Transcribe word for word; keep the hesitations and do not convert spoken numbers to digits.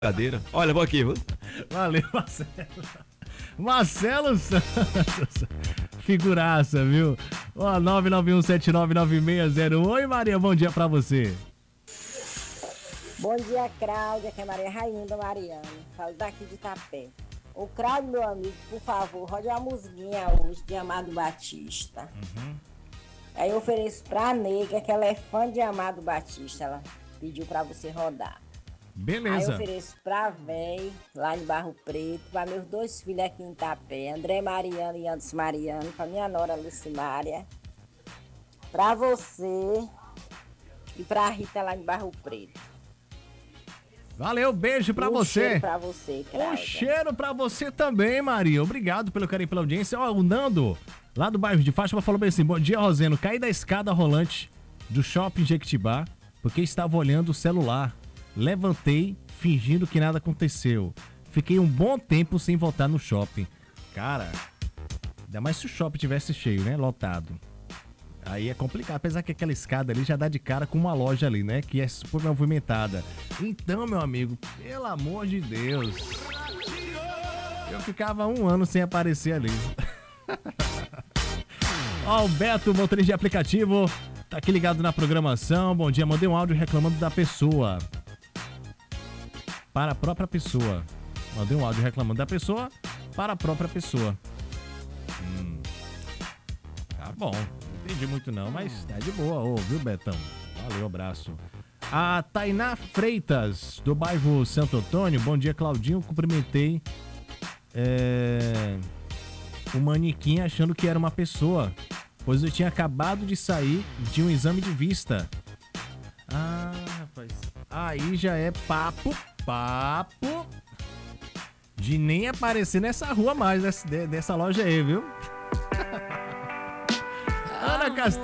Cadeira. Olha, vou aqui. Vou... Valeu, Marcelo. Marcelo Santos. Figuraça, viu? Ó, nove nove um sete nove nove seis zero. Oi, Maria, bom dia pra você. Bom dia, Cláudia, que é Maria Rainha Mariana. Falo daqui de Itapé. Ô, Cláudio, meu amigo, por favor, rode uma musguinha hoje de Amado Batista. Uhum. Aí eu ofereço pra nega, que ela é fã de Amado Batista. Ela pediu pra você rodar. Beleza. Aí eu ofereço pra véi, lá em Barro Preto, pra meus dois filhos aqui em Itapé, André Mariano e Anderson Mariano, pra minha nora Lucimária, pra você e pra Rita lá em Barro Preto. Valeu, beijo pra um você. Cheiro pra você, Cláudia. Um cheiro pra você também, Maria. Obrigado pelo carinho e pela audiência. Ó, o Nando, lá do bairro de Fátima, falou bem assim: bom dia, Roseno. Caí da escada rolante do shopping Jequitibá porque estava olhando o celular. Levantei, fingindo que nada aconteceu. Fiquei um bom tempo sem voltar no shopping. Cara, ainda mais se o shopping tivesse cheio, né? Lotado. Aí é complicado, apesar que aquela escada ali já dá de cara com uma loja ali, né? Que é super movimentada. Então, meu amigo, pelo amor de Deus, eu ficava um ano sem aparecer ali. Ó, o Beto, motorista de aplicativo, tá aqui ligado na programação. Bom dia, mandei um áudio reclamando da pessoa. Para a própria pessoa. Mandei um áudio reclamando da pessoa para a própria pessoa. Hum. Tá bom. Não entendi muito não, mas tá de boa, ô, viu, Betão? Valeu, abraço. A Tainá Freitas, do bairro Santo Antônio. Bom dia, Claudinho. Cumprimentei é, o manequim achando que era uma pessoa, pois eu tinha acabado de sair de um exame de vista. Ah, rapaz. Aí já é papo, papo de nem aparecer nessa rua mais, dessa, dessa loja aí, viu? Ana Castelo.